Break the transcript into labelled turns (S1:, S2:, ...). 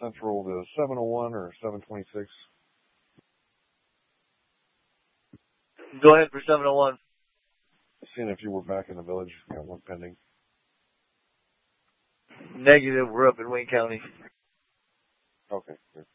S1: Central to 701 or 726.
S2: Go ahead for 701.
S1: Seeing if you were back in the village. Got one pending.
S2: Negative. We're up in Wayne County.
S1: Okay, good.